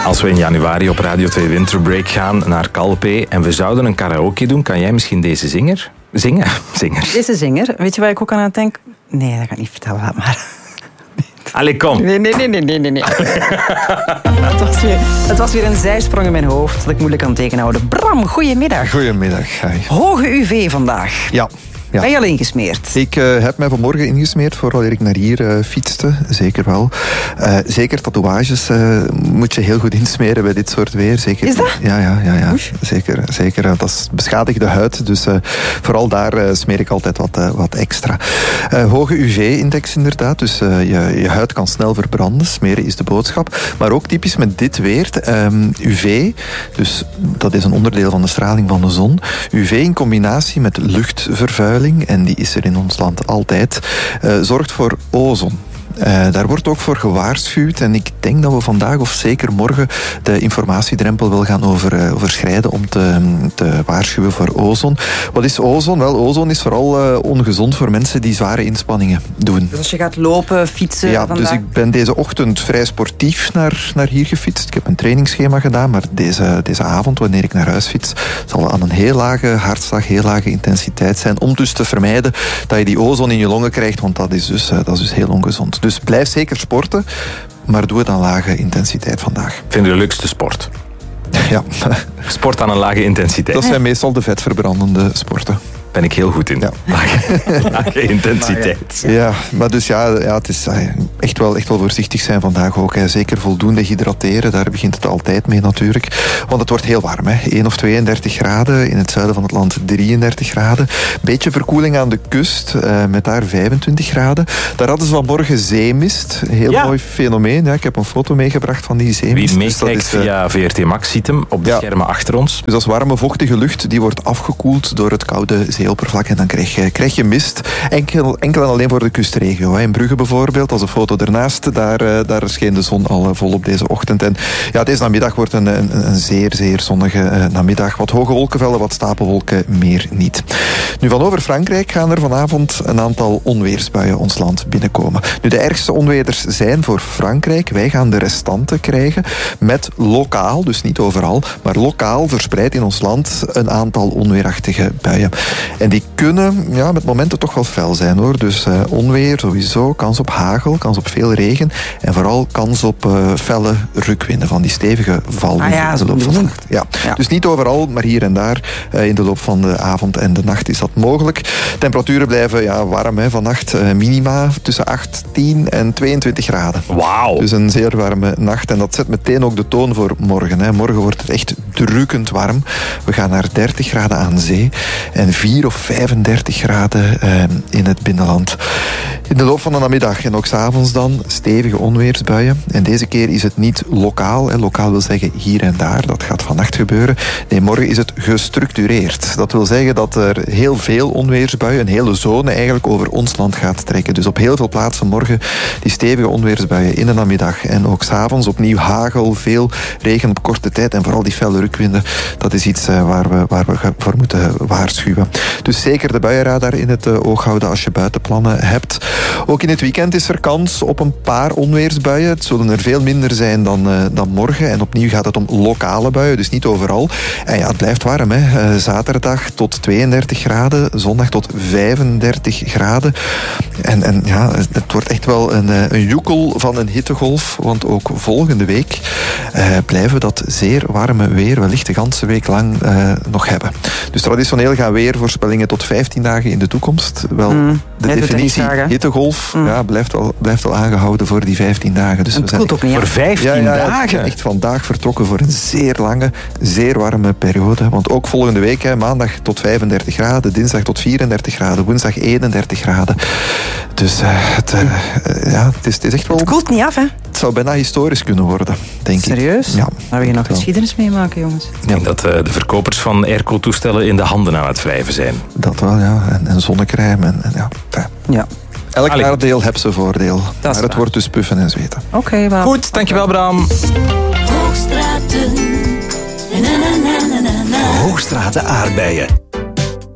Als we in januari op Radio 2 Winterbreak gaan naar Calpe en we zouden een karaoke doen, kan jij misschien deze zinger zingen? Deze zinger, weet je waar ik ook aan denk? Nee, dat ga ik niet vertellen, laat maar. Allee, kom. Nee. Het was weer een zijsprong in mijn hoofd dat ik moeilijk kan tegenhouden. Bram, goedemiddag. Goedemiddag. Hi. Hoge UV vandaag. Ja. Ben je al ingesmeerd? Ik heb mij vanmorgen ingesmeerd voordat ik naar hier fietste. Zeker wel. Zeker tatoeages moet je heel goed insmeren bij dit soort weer. Zeker. Is dat? Ja. Zeker. Dat is beschadigde huid. Dus vooral daar smeer ik altijd wat extra. Hoge UV-index inderdaad. Dus je huid kan snel verbranden. Smeren is de boodschap. Maar ook typisch met dit weer. UV, dus dat is een onderdeel van de straling van de zon. UV in combinatie met luchtvervuiling, en die is er in ons land altijd, zorgt voor ozon. Daar wordt ook voor gewaarschuwd en ik denk dat we vandaag of zeker morgen de informatiedrempel wel gaan overschrijden om te waarschuwen voor ozon. Wat is ozon? Wel, ozon is vooral ongezond voor mensen die zware inspanningen doen. Dus als je gaat lopen, fietsen vandaag? Dus ik ben deze ochtend vrij sportief naar hier gefietst. Ik heb een trainingsschema gedaan, maar deze avond, wanneer ik naar huis fiets, zal aan een heel lage hartslag, heel lage intensiteit zijn, om dus te vermijden dat je die ozon in je longen krijgt, want dat is dus heel ongezond. Dus blijf zeker sporten, maar doe het aan lage intensiteit vandaag. Vind je de leukste sport? Ja. Sport aan een lage intensiteit. Dat zijn meestal de vetverbrandende sporten. Ben ik heel goed in. Ja. Lage intensiteit. Ja, maar dus het is echt wel voorzichtig zijn vandaag ook. Zeker voldoende hydrateren, daar begint het altijd mee natuurlijk. Want het wordt heel warm. 1 of 32 graden, in het zuiden van het land 33 graden. Beetje verkoeling aan de kust, met daar 25 graden. Daar hadden ze vanmorgen zeemist. Heel mooi fenomeen. Ja, ik heb een foto meegebracht van die zeemist. Wie meekijkt via VRT Max ziet hem op de schermen achter ons. Dus dat is warme, vochtige lucht, die wordt afgekoeld door het koude zeeoppervlak en dan krijg je mist. Enkel en alleen voor de kustregio. In Brugge bijvoorbeeld, als een foto ernaast, daar scheen de zon al volop deze ochtend. En ja, deze namiddag wordt een zeer, zeer zonnige namiddag. Wat hoge wolkenvelden, wat stapelwolken, meer niet. Nu, van over Frankrijk gaan er vanavond een aantal onweersbuien ons land binnenkomen. Nu, de ergste onweerders zijn voor Frankrijk. Wij gaan de restanten krijgen met lokaal, dus niet overal, maar lokaal verspreid in ons land een aantal onweerachtige buien. En die kunnen met momenten toch wel fel zijn, hoor. Dus onweer sowieso, kans op hagel, kans op veel regen en vooral kans op felle rukwinden, van die stevige valwinden in de loop van de nacht. Ja. Dus niet overal, maar hier en daar in de loop van de avond en de nacht is dat mogelijk. Temperaturen blijven warm vannacht. Minima tussen 18 en 22 graden. Wauw. Dus een zeer warme nacht. En dat zet meteen ook de toon voor morgen. Morgen wordt het echt drukkend warm. We gaan naar 30 graden aan zee en 4 of 35 graden in het binnenland. In de loop van de namiddag en ook 's avonds dan stevige onweersbuien. En deze keer is het niet lokaal. Lokaal wil zeggen hier en daar. Dat gaat vannacht gebeuren. Nee, morgen is het gestructureerd. Dat wil zeggen dat er heel veel onweersbuien, een hele zone eigenlijk, over ons land gaat trekken. Dus op heel veel plaatsen morgen die stevige onweersbuien in de namiddag. En ook 's avonds opnieuw hagel, veel regen op korte tijd. En vooral die felle rukwinden. Dat is iets waar we voor moeten waarschuwen. Dus zeker de buienradar in het oog houden als je buitenplannen hebt. Ook in het weekend is er kans op een paar onweersbuien. Het zullen er veel minder zijn dan morgen. En opnieuw gaat het om lokale buien, dus niet overal. En ja, het blijft warm. Zaterdag tot 32 graden, zondag tot 35 graden. En ja, het wordt echt wel een joekel van een hittegolf. Want ook volgende week blijven we dat zeer warme weer wellicht de ganse week lang nog hebben. Dus traditioneel gaan weervoorspellingen tot 15 dagen in de toekomst. Wel, de definitie hittegolf blijft wel aangehouden voor die 15 dagen. Dus het koelt ook niet. Voor 15 dagen? Echt vandaag vertrokken voor een zeer lange, zeer warme periode. Want ook volgende week, maandag tot 35 graden, dinsdag tot 34 graden, woensdag 31 graden. Dus het is echt wel... Het koelt niet af, hè? Het zou bijna historisch kunnen worden, denk ik. Serieus? Ja. Maar we gaan nog geschiedenis meemaken, jongens. Ik denk dat de verkopers van airco-toestellen in de handen aan het wrijven zijn. Dat wel, ja. En zonnecrème. Ja. Elk nadeel heeft zijn voordeel. Maar het waar. wordt dus puffen en zweten. Oké, wel. Goed, dankjewel Bram. Hoogstraten. Hoogstraten aardbeien.